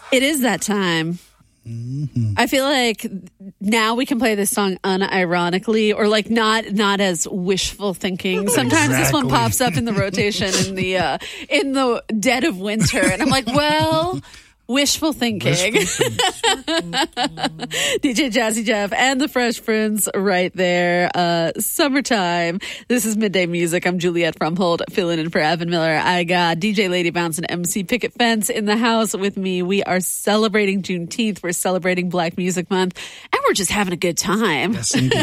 It is that time. Mm-hmm. I feel like now we can play this song unironically, or like not as wishful thinking. Sometimes this one pops up in the rotation in the dead of winter, and I'm like, well, wishful thinking. DJ Jazzy Jeff and the Fresh Prince right there. Summertime. This is Midday Music. I'm Juliette Fromhold, filling in for Evan Miller. I got DJ Lady Bounce and MC Picket Fence in the house with me. We are celebrating Juneteenth. We're celebrating Black Music Month, and we're just having a good time. Yes, indeed.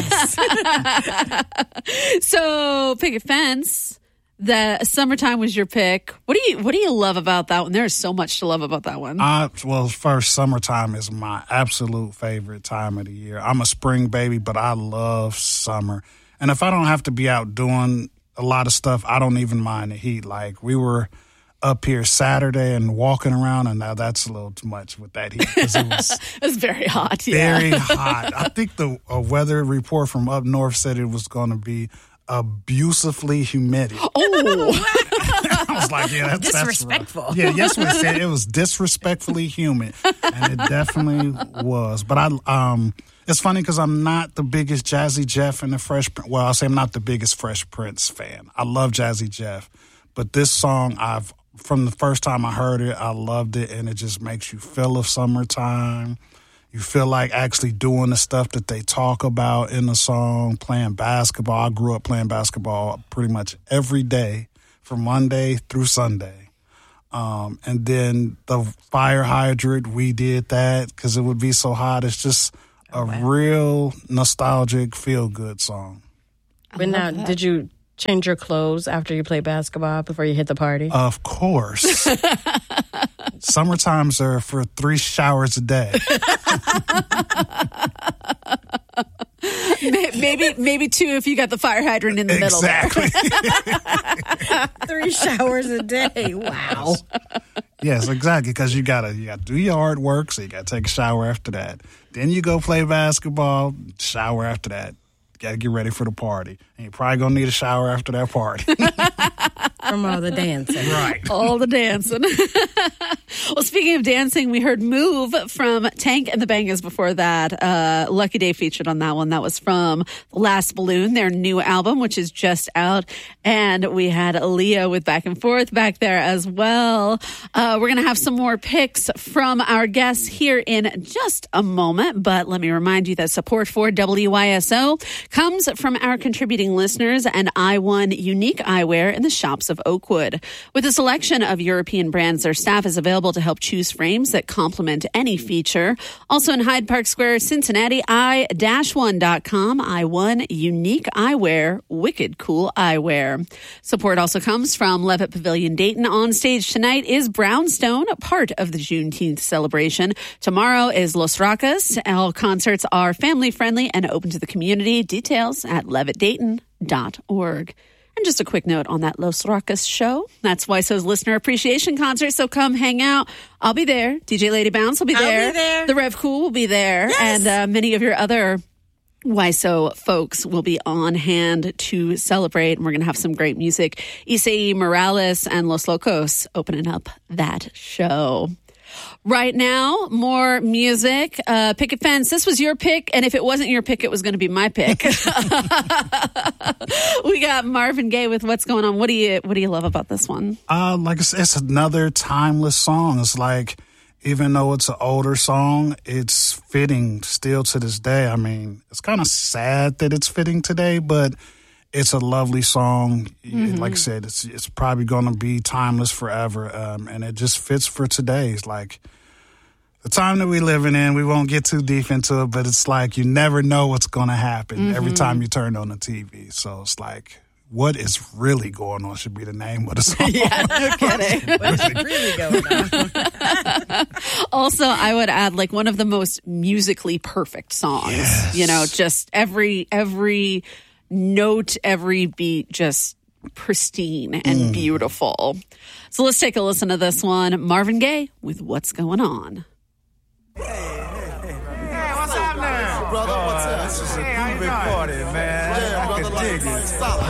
So, Picket Fence, the Summertime was your pick. What do you love about that one? There is so much to love about that one. Well, first, summertime is my absolute favorite time of the year. I'm a spring baby, but I love summer. And if I don't have to be out doing a lot of stuff, I don't even mind the heat. Like, we were up here Saturday and walking around, and now that's a little too much with that heat. It was very hot. Yeah. Very hot. I think the weather report from up north said it was going to be abusively humid. Oh. I was like, yeah, that's disrespectful. That's yeah, yes, what it said. It was disrespectfully humid, and it definitely was. But it's funny because I'm not the biggest Jazzy Jeff and the Fresh Prince. Well, I'll say I'm not the biggest Fresh Prince fan. I love Jazzy Jeff, but this song, from the first time I heard it, I loved it, and it just makes you feel of summertime. You feel like actually doing the stuff that they talk about in the song, playing basketball. I grew up playing basketball pretty much every day from Monday through Sunday. And then the fire hydrant, we did that because it would be so hot. It's just a real nostalgic, feel-good song. But now, did you change your clothes after you play basketball before you hit the party? Of course. Summertimes are for 3 showers a day. Maybe 2 if you got the fire hydrant in the middle. Exactly. 3 showers a day. Wow. Yes, exactly. Because you gotta do yard work, so you gotta take a shower after that. Then you go play basketball, shower after that. Got to get ready for the party. And you're probably going to need a shower after that party. From all the dancing. Right. All the dancing. Well, speaking of dancing, we heard Move from Tank and the Bangers before that. Lucky Day featured on that one. That was from The Last Balloon, their new album, which is just out. And we had Aaliyah with Back and Forth back there as well. We're going to have some more picks from our guests here in just a moment. But let me remind you that support for WYSO comes from our contributing listeners and I1 Unique Eyewear in the shops of Oakwood. With a selection of European brands, their staff is available to help choose frames that complement any feature. Also in Hyde Park Square, Cincinnati, i-1.com, I1 Unique Eyewear, wicked cool eyewear. Support also comes from Levitt Pavilion Dayton. On stage tonight is Brownstone, part of the Juneteenth celebration. Tomorrow is Los Rocas. All concerts are family friendly and open to the community. Details at levittdayton.org. And just a quick note on that Los Rocas show. That's YSO's Listener Appreciation Concert, so come hang out. I'll be there. DJ Lady Bounce will be there. I'll be there. The Rev Cool will be there. Yes. And many of your other YSO folks will be on hand to celebrate. And we're going to have some great music. Isai Morales and Los Locos opening up that show. Right now, more music. Picket Fence, this was your pick, and if it wasn't your pick, it was going to be my pick. We got Marvin Gaye with What's Going On. What do you love about this one? Like it's another timeless song. It's like, even though it's an older song, it's fitting still to this day. I mean, it's kind of sad that it's fitting today, but it's a lovely song. Mm-hmm. Like I said, it's probably going to be timeless forever, and it just fits for today. It's like the time that we're living in. We won't get too deep into it, but it's like you never know what's going to happen every time you turn on the TV. So it's like, what is really going on should be the name of the song. Yeah, no kidding. What's really going on? Also, I would add like one of the most musically perfect songs. Yes. You know, just every note, every beat, just pristine and beautiful. So let's take a listen to this one. Marvin Gaye with What's Going On. Hey, what's happening? Brother, what's up? This is a groovy party, man. Yeah, brother, I can dig it.